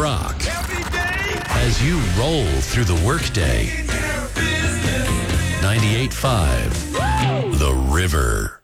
rock as you roll through the workday. 98.5 The River.